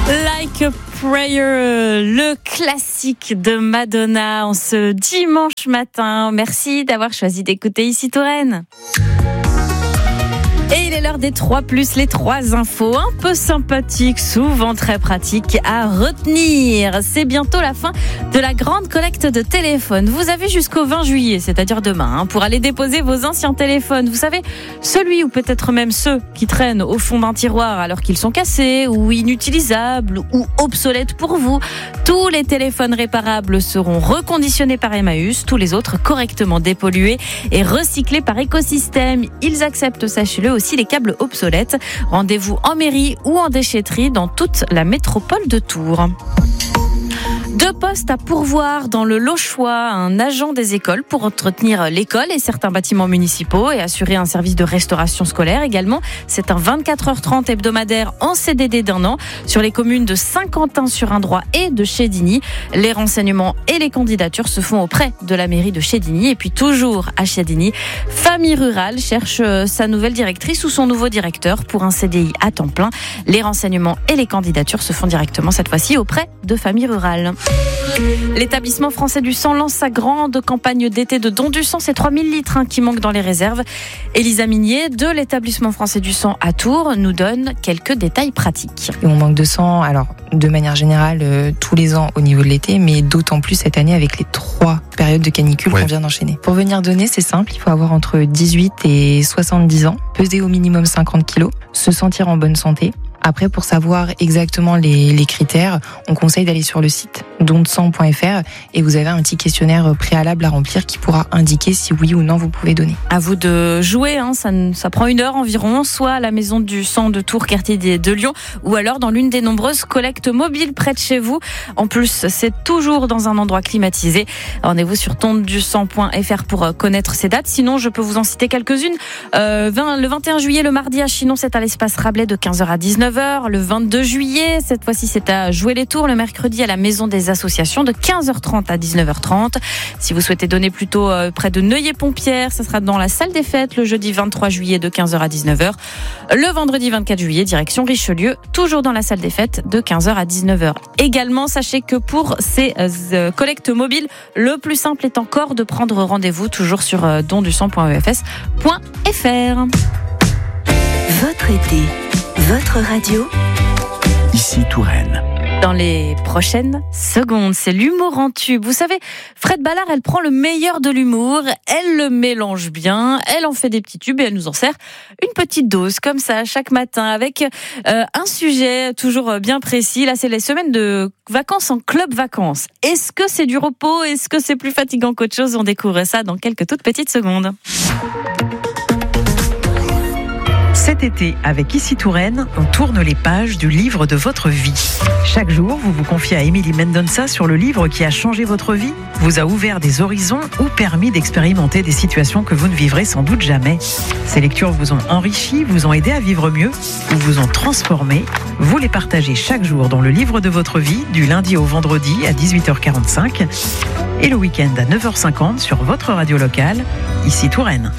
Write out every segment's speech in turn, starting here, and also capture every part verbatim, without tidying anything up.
Like a Prayer, le classique de Madonna en ce dimanche matin. Merci d'avoir choisi d'écouter Ici Touraine. Et il est l'heure des trois plus, les trois infos un peu sympathiques, souvent très pratiques à retenir. C'est bientôt la fin de la grande collecte de téléphones. Vous avez jusqu'au vingt juillet, c'est-à-dire demain, hein, pour aller déposer vos anciens téléphones. Vous savez, celui ou peut-être même ceux qui traînent au fond d'un tiroir alors qu'ils sont cassés ou inutilisables ou obsolètes pour vous. Tous les téléphones réparables seront reconditionnés par Emmaüs, tous les autres correctement dépollués et recyclés par Écosystème. Ils acceptent, sachez-le, aussi les câbles obsolètes. Rendez-vous en mairie ou en déchetterie dans toute la métropole de Tours. Deux postes à pourvoir dans le Lochois, un agent des écoles pour entretenir l'école et certains bâtiments municipaux et assurer un service de restauration scolaire également. C'est un vingt-quatre heures trente hebdomadaire en C D D d'un an sur les communes de Saint-Quentin-sur-Indrois et de Chédigny. Les renseignements et les candidatures se font auprès de la mairie de Chédigny. Et puis toujours à Chédigny, Famille Rurale cherche sa nouvelle directrice ou son nouveau directeur pour un C D I à temps plein. Les renseignements et les candidatures se font directement cette fois-ci auprès de Famille Rurale. L'établissement français du sang lance sa grande campagne d'été de don du sang. C'est trois mille litres hein, qui manquent dans les réserves. Elisa Minier de l'établissement français du sang à Tours nous donne quelques détails pratiques. Et on manque de sang, alors de manière générale euh, tous les ans au niveau de l'été, mais d'autant plus cette année avec les trois périodes de canicule ouais. qu'on vient d'enchaîner. Pour venir donner, c'est simple, il faut avoir entre dix-huit et soixante-dix ans, peser au minimum cinquante kilos, se sentir en bonne santé. Après, pour savoir exactement les, les critères, on conseille d'aller sur le site don de sang point f r et vous avez un petit questionnaire préalable à remplir qui pourra indiquer si oui ou non vous pouvez donner. À vous de jouer, hein, ça, ça prend une heure environ, soit à la maison du sang de Tours, quartier de Lyon, ou alors dans l'une des nombreuses collectes mobiles près de chez vous. En plus, c'est toujours dans un endroit climatisé. Rendez-vous sur don du sang point f r pour connaître ces dates. Sinon, je peux vous en citer quelques-unes. Euh, vingt, le vingt et un juillet, le mardi à Chinon, c'est à l'espace Rabelais de quinze heures à dix-neuf heures. Le vingt-deux juillet, cette fois-ci, c'est à Jouer-les-Tours. Le mercredi, à la maison des associations de quinze heures trente à dix-neuf heures trente. Si vous souhaitez donner plutôt euh, près de Neuilly-Pompières, ça sera dans la salle des fêtes le jeudi vingt-trois juillet de quinze heures à dix-neuf heures. Le vendredi vingt-quatre juillet, direction Richelieu, toujours dans la salle des fêtes de quinze heures à dix-neuf heures. Également, sachez que pour ces euh, collectes mobiles, le plus simple est encore de prendre rendez-vous toujours sur euh, don du sang point e f s point f r. Votre été, votre radio. Ici Touraine. Dans les prochaines secondes, c'est l'humour en tube. Vous savez, Fred Ballard, elle prend le meilleur de l'humour, elle le mélange bien, elle en fait des petits tubes et elle nous en sert une petite dose comme ça chaque matin avec euh, un sujet toujours bien précis. Là, c'est les semaines de vacances en club vacances. Est-ce que c'est du repos? Est-ce que c'est plus fatigant qu'autre chose? On découvre ça dans quelques toutes petites secondes. Cet été, avec Ici Touraine, on tourne les pages du livre de votre vie. Chaque jour, vous vous confiez à Émilie Mendonça sur le livre qui a changé votre vie, vous a ouvert des horizons ou permis d'expérimenter des situations que vous ne vivrez sans doute jamais. Ces lectures vous ont enrichi, vous ont aidé à vivre mieux ou vous ont transformé. Vous les partagez chaque jour dans le livre de votre vie, du lundi au vendredi à dix-huit heures quarante-cinq et le week-end à neuf heures cinquante sur votre radio locale, Ici Touraine.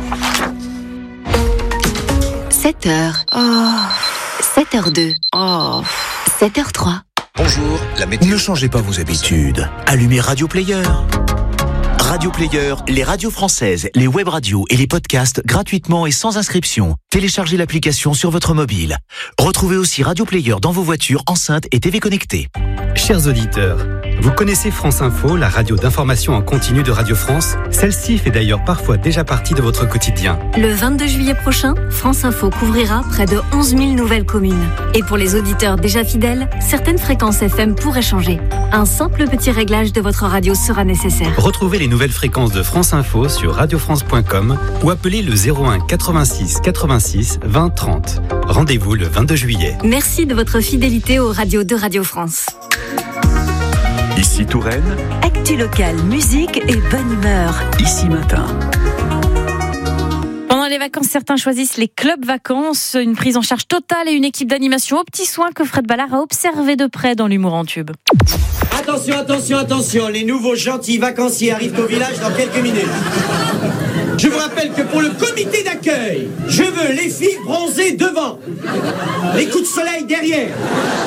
sept heures. Oh. sept heures deux. Oh. sept heures trois. Bonjour, la météo. Ne changez pas vos habitudes. Allumez Radio Player. Radio Player, les radios françaises, les web radios et les podcasts gratuitement et sans inscription. Téléchargez l'application sur votre mobile. Retrouvez aussi Radio Player dans vos voitures, enceintes et T V connectées. Chers auditeurs, vous connaissez France Info, la radio d'information en continu de Radio France? Celle-ci fait d'ailleurs parfois déjà partie de votre quotidien. Le vingt-deux juillet prochain, France Info couvrira près de onze mille nouvelles communes. Et pour les auditeurs déjà fidèles, certaines fréquences F M pourraient changer. Un simple petit réglage de votre radio sera nécessaire. Retrouvez les nouvelles fréquences de France Info sur radio france point com ou appelez le zéro un quatre-vingt-six quatre-vingt-six vingt trente. Rendez-vous le vingt-deux juillet. Merci de votre fidélité aux radios de Radio France. Ici Touraine. Actu locale, musique et bonne humeur. Ici Matin. Pendant les vacances, certains choisissent les clubs vacances, une prise en charge totale et une équipe d'animation aux petits soins que Fred Ballard a observé de près dans l'humour en tube. Attention, attention, attention, les nouveaux gentils vacanciers arrivent au village dans quelques minutes. Je vous rappelle que pour le comité d'accueil, je veux les filles bronzées devant, les coups de soleil derrière,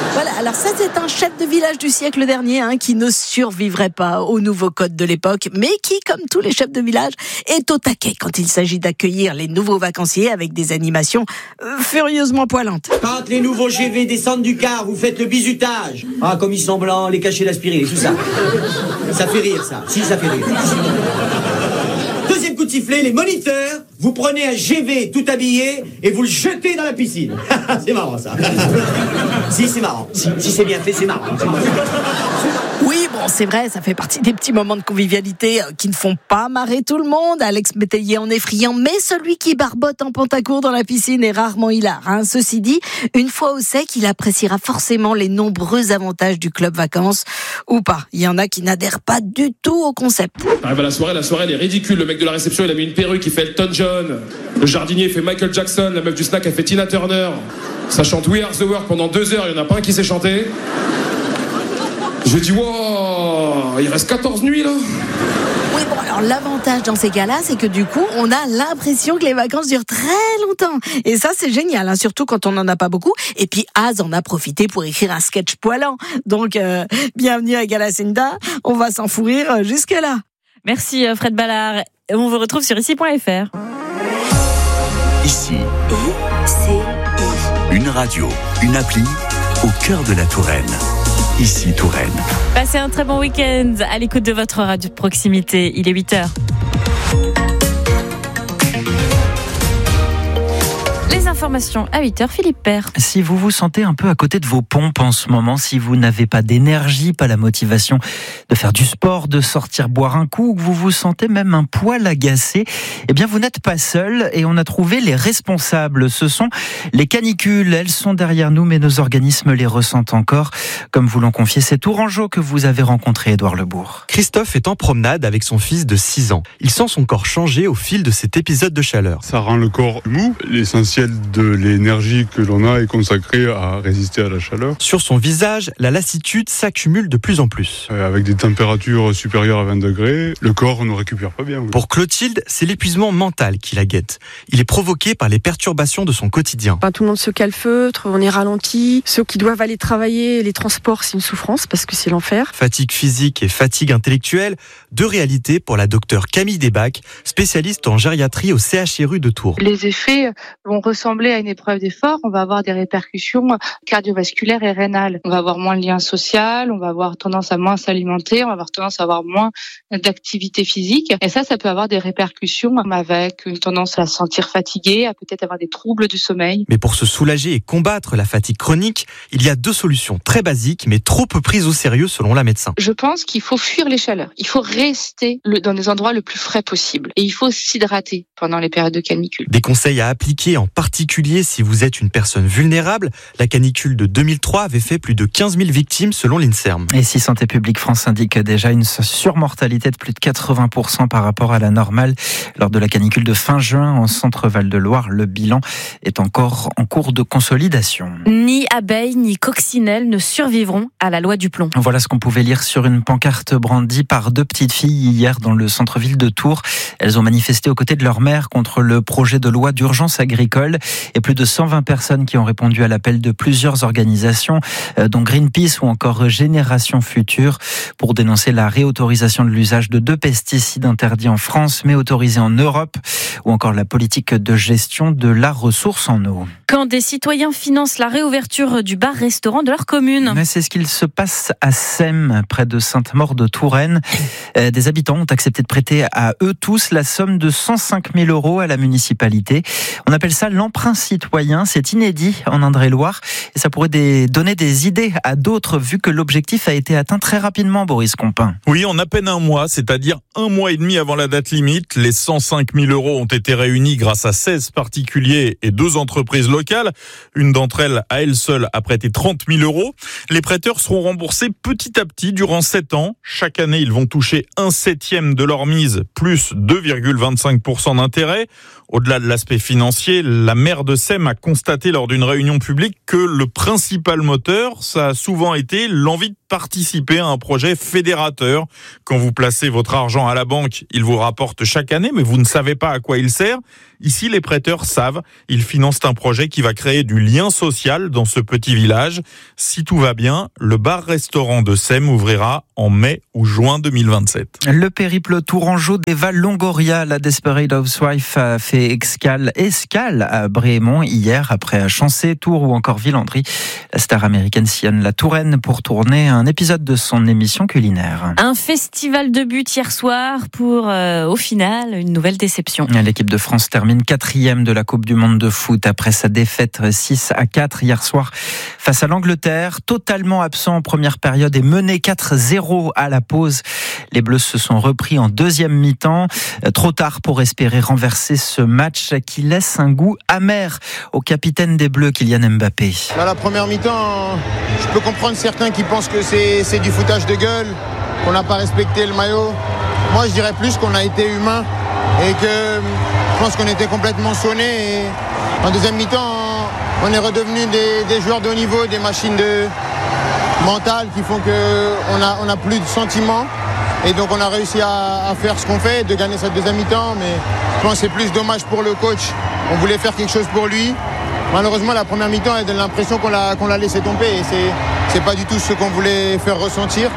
Voilà, alors ça c'est un chef de village du siècle dernier hein, qui ne survivrait pas au nouveau code de l'époque, mais qui, comme tous les chefs de village, est au taquet quand il s'agit d'accueillir les nouveaux vacanciers avec des animations euh, furieusement poilantes. Quand les nouveaux G V descendent du car, vous faites le bizutage. Ah, comme ils sont blancs, les cachets d'aspirine, tout ça. Ça fait rire, ça. Si, ça fait rire. Deuxième coup de sifflet, les moniteurs, vous prenez un G V tout habillé et vous le jetez dans la piscine. C'est marrant, ça. Si, c'est marrant. Si, si c'est bien fait, c'est marrant. C'est marrant. Oui, bon, c'est vrai, ça fait partie des petits moments de convivialité qui ne font pas marrer tout le monde. Alex Métayer en est friand, mais celui qui barbote en pantacourt dans la piscine est rarement hilar. Hein. Ceci dit, une fois au sec, il appréciera forcément les nombreux avantages du club vacances, ou pas. Il y en a qui n'adhèrent pas du tout au concept. Arrive à la soirée, la soirée elle est ridicule. Le mec de la réception, il a mis une perruque, il fait Elton John. Le jardinier fait Michael Jackson. La meuf du snack, elle fait Tina Turner. Ça chante We Are the World pendant deux heures, il n'y en a pas un qui sait chanter. Je dis, wow, il reste quatorze nuits là. Oui, bon, alors l'avantage dans ces cas-là, c'est que du coup, on a l'impression que les vacances durent très longtemps. Et ça, c'est génial, hein, surtout quand on n'en a pas beaucoup. Et puis, Az en a profité pour écrire un sketch poilant. Donc, euh, bienvenue à Galacinda, on va s'en fou rire jusque-là. Merci Fred Ballard. On vous retrouve sur ici point f r. Ici, I, C, I. une radio, une appli au cœur de la Touraine. Ici Touraine. Passez un très bon week-end à l'écoute de votre radio de proximité. Il est huit heures. Les informations à huit heures, Philippe Père. Si vous vous sentez un peu à côté de vos pompes en ce moment, si vous n'avez pas d'énergie, pas la motivation de faire du sport, de sortir boire un coup, ou que vous vous sentez même un poil agacé, eh bien vous n'êtes pas seul et on a trouvé les responsables. Ce sont les canicules. Elles sont derrière nous, mais nos organismes les ressentent encore. Comme vous l'ont confié, c'est Tourangeau que vous avez rencontré, Édouard Lebourg. Christophe est en promenade avec son fils de six ans. Il sent son corps changer au fil de cet épisode de chaleur. Ça rend le corps mou. L'essentiel de l'énergie que l'on a est consacrée à résister à la chaleur. Sur son visage, la lassitude s'accumule de plus en plus. Euh, avec des températures supérieures à vingt degrés, le corps ne récupère pas bien. Oui. Pour Clotilde, c'est l'épuisement mental qui la guette. Il est provoqué par les perturbations de son quotidien. Enfin, tout le monde se calfeutre, on est ralenti. Ceux qui doivent aller travailler, les transports, c'est une souffrance parce que c'est l'enfer. Fatigue physique et fatigue intellectuelle, deux réalités pour la docteure Camille Desbacs, spécialiste en gériatrie au C H R U de Tours. Les effets vont ressembler à une épreuve d'effort. On va avoir des répercussions cardiovasculaires et rénales. On va avoir moins de lien social, on va avoir tendance à moins s'alimenter, on va avoir tendance à avoir moins d'activité physique. Et ça, ça peut avoir des répercussions avec une tendance à se sentir fatigué, à peut-être avoir des troubles du sommeil. Mais pour se soulager et combattre la fatigue chronique, il y a deux solutions très basiques, mais trop peu prises au sérieux selon la médecin. Je pense qu'il faut fuir les chaleurs. Il faut rester dans des endroits le plus frais possible. Et il faut s'hydrater pendant les périodes de canicule. Des conseils à appliquer, en particulier si vous êtes une personne vulnérable. La canicule de deux mille trois avait fait plus de quinze mille victimes selon l'INSERM. Et si Santé publique France indique déjà une surmortalité de plus de quatre-vingts pour cent par rapport à la normale lors de la canicule de fin juin en Centre-Val de Loire, le bilan est encore en cours de consolidation. Ni abeilles ni coccinelles ne survivront à la loi du plomb. Voilà ce qu'on pouvait lire sur une pancarte brandie par deux petites filles hier dans le centre-ville de Tours. Elles ont manifesté aux côtés de leur mère contre le projet de loi d'urgence agricole et plus de cent vingt personnes qui ont répondu à l'appel de plusieurs organisations, dont Greenpeace ou encore Génération Future, pour dénoncer la réautorisation de l'usage de deux pesticides interdits en France mais autorisés en Europe, ou encore la politique de gestion de la ressource en eau. Quand des citoyens financent la réouverture du bar-restaurant de leur commune. Mais c'est ce qu'il se passe à Sème, près de Sainte-Maure de Touraine. Des habitants ont accepté de prêter à eux tous la somme de cent cinq mille euros à la municipalité. On appelle ça l'emprunt citoyen. C'est inédit en Indre-et-Loire et ça pourrait des, donner des idées à d'autres vu que l'objectif a été atteint très rapidement, Boris Compin. Oui, en à peine un mois, c'est-à-dire un mois et demi avant la date limite, les cent cinq mille euros ont été réunis grâce à seize particuliers et deux entreprises locales. Une d'entre elles, à elle seule, a prêté trente mille euros. Les prêteurs seront remboursés petit à petit durant sept ans. Chaque année, ils vont toucher un septième de leur mise, plus deux virgule vingt-cinq pour cent d'intérêt. Au-delà de l'aspect financier, la maire de Sème a constaté lors d'une réunion publique que le principal moteur, ça a souvent été l'envie de participer à un projet fédérateur. Quand vous placez votre argent à la banque, il vous rapporte chaque année, mais vous ne savez pas à quoi il sert. Ici, les prêteurs savent. Ils financent un projet qui va créer du lien social dans ce petit village. Si tout va bien, le bar-restaurant de Sème ouvrira en mai ou juin deux mille vingt-sept. Le périple tourangeau d'Eva Longoria, la Desperate Housewife, a fait escale, escale à Brémont hier après Chancé, Tours ou encore Villandry. La star américaine sillonne la Touraine pour tourner un épisode de son émission culinaire. Un festival de buts hier soir pour, euh, au final, une nouvelle déception. L'équipe de France termine quatrième de la Coupe du Monde de foot après sa défaite six à quatre hier soir face à l'Angleterre. Totalement absent en première période et mené quatre zéro à la pause. Les Bleus se sont repris en deuxième mi-temps. Trop tard pour espérer renverser ce match qui laisse un goût amer au capitaine des Bleus, Kylian Mbappé. Dans la première mi-temps, je peux comprendre certains qui pensent que c'est, c'est du foutage de gueule, qu'on n'a pas respecté le maillot. Moi, je dirais plus qu'on a été humain et que je pense qu'on était complètement sonnés. Et en deuxième mi-temps, on est redevenu des, des joueurs de haut niveau, des machines de mentales qui font qu'on n'a on a plus de sentiments. Et donc on a réussi à, à faire ce qu'on fait, de gagner cette deuxième mi-temps. Mais je pense que c'est plus dommage pour le coach. On voulait faire quelque chose pour lui. Malheureusement, la première mi-temps, elle donne l'impression qu'on l'a, qu'on l'a laissé tomber. Et c'est, c'est pas du tout ce qu'on voulait faire ressentir.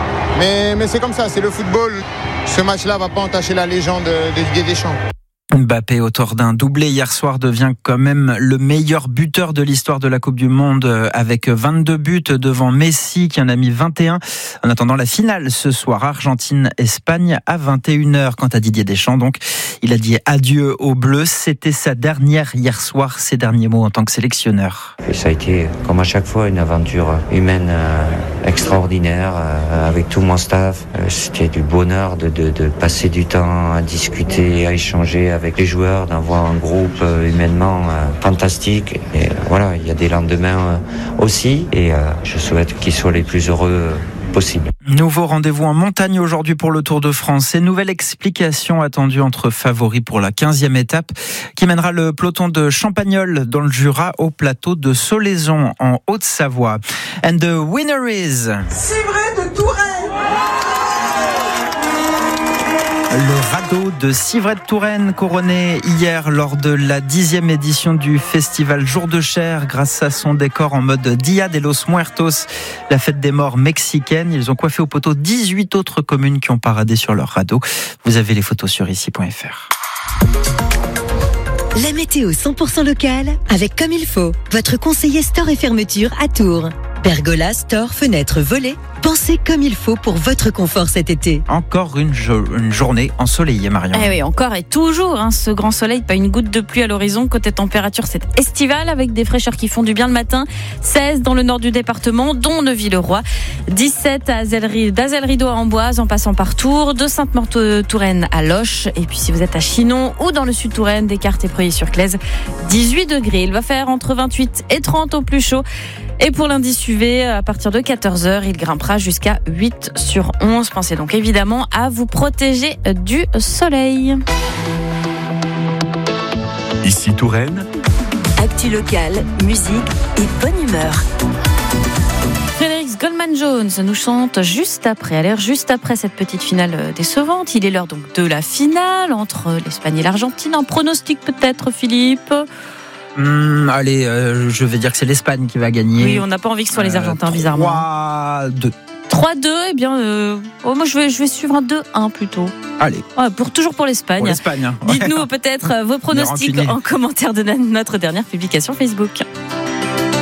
Mais, mais c'est comme ça, c'est le football. Ce match-là va pas entacher la légende de Didier Deschamps. Mbappé, auteur d'un doublé hier soir, devient quand même le meilleur buteur de l'histoire de la Coupe du Monde avec vingt-deux buts devant Messi qui en a mis vingt et un. En attendant la finale ce soir, Argentine-Espagne à vingt et une heures. Quant à Didier Deschamps, donc, il a dit adieu aux Bleus. C'était sa dernière hier soir, ses derniers mots en tant que sélectionneur. Et ça a été, comme à chaque fois, une aventure humaine euh, extraordinaire euh, avec tout mon staff. Euh, c'était du bonheur de, de, de passer du temps à discuter, à échanger avec avec les joueurs, d'avoir un groupe euh, humainement euh, fantastique. Et euh, voilà, il y a des lendemains euh, aussi. Et euh, je souhaite qu'ils soient les plus heureux euh, possibles. Nouveau rendez-vous en montagne aujourd'hui pour le Tour de France. Et nouvelle explication attendue entre favoris pour la quinzième étape qui mènera le peloton de Champagnole dans le Jura au plateau de Solaizon en Haute-Savoie. And the winner is... Civray de Touraine. Le radeau de Civray-de-Touraine, couronné hier lors de la dixième édition du festival Jour de Chair grâce à son décor en mode Dia de los Muertos, la fête des morts mexicaine. Ils ont coiffé au poteau dix-huit autres communes qui ont paradé sur leur radeau. Vous avez les photos sur ici point f r. La météo cent pour cent locale avec Comme il faut, votre conseiller store et fermeture à Tours. Pergola, store, fenêtres, volets. Pensez comme il faut pour votre confort cet été. Encore une, jo- une journée ensoleillée, Marion. Eh oui, encore et toujours, hein, ce grand soleil, pas une goutte de pluie à l'horizon. Côté température, c'est estival avec des fraîcheurs qui font du bien le matin. seize dans le nord du département, dont Neuville-le-Roi. dix-sept à Azelri- d'Azel-Rideau à Amboise, en passant par Tours. De Sainte-Marthe-Touraine à Loches. Et puis si vous êtes à Chinon ou dans le sud Touraine, Descartes et Preuilly-sur-Claise, dix-huit degrés. Il va faire entre vingt-huit et trente au plus chaud. Et pour l'indice U V, à partir de quatorze heures, il grimpera jusqu'à huit sur onze. Pensez donc évidemment à vous protéger du soleil. Ici Touraine. Actu locale, musique et bonne humeur. Frédéric Goldman-Jones nous chante juste après. Alors juste après cette petite finale décevante, il est l'heure donc de la finale entre l'Espagne et l'Argentine. Un pronostic peut-être, Philippe ? Mmh, allez, euh, je vais dire que c'est l'Espagne qui va gagner. Oui, on n'a pas envie que ce soit les Argentins, euh, bizarrement. trois deux. trois deux, eh bien, euh, oh, moi je vais, je vais suivre un deux un plutôt. Allez. Ouais, pour, toujours pour l'Espagne. Pour l'Espagne. Dites-nous peut-être vos pronostics en commentaire de notre dernière publication Facebook.